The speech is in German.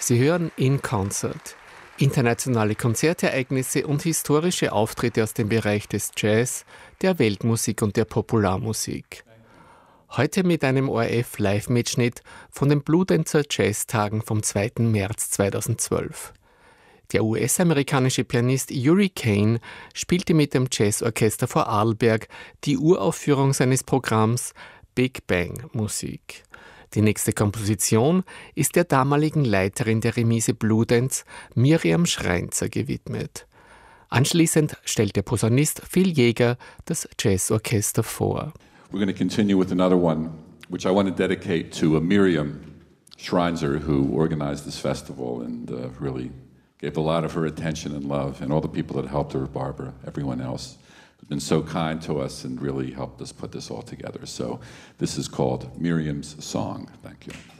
Sie hören In Concert. Internationale Konzertereignisse und historische Auftritte aus dem Bereich des Jazz, der Weltmusik und der Popularmusik. Heute mit einem ORF-Live-Mitschnitt von den Bludenzer Jazztagen vom 2. März 2012. Der US-amerikanische Pianist Uri Cain spielte mit dem Jazzorchester Vorarlberg die Uraufführung seines Programms Big Bang Musik. Die nächste Komposition ist der damaligen Leiterin der Remise Bludenz, Miriam Schreinzer, gewidmet. Anschließend stellt der Posaunist Phil Jäger das Jazzorchester vor. We're going to continue with another one, which I want to dedicate to Miriam Schreinzer, who organized this festival and really gave a lot of her attention and love, and all the people that helped her, Barbara, everyone else. Been so kind to us and really helped us put this all together. So this is called Miriam's Song. Thank you.